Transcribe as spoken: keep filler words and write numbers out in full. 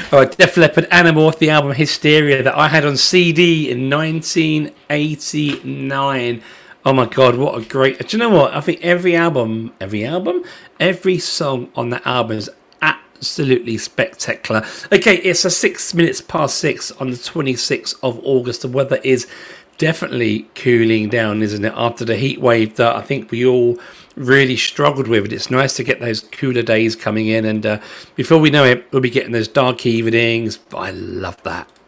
All right, Def Leppard, Animorph, the album Hysteria that I had on C D in nineteen eighty-nine. Oh my God, what a great... Do you know what? I think every album, every album, every song on that album is absolutely spectacular. Okay, it's a six minutes past six on the twenty-sixth of August. The weather is definitely cooling down, isn't it? After the heat wave that I think we all really struggled with it. It's nice to get those cooler days coming in, and uh, before we know it, we'll be getting those dark evenings. I love that.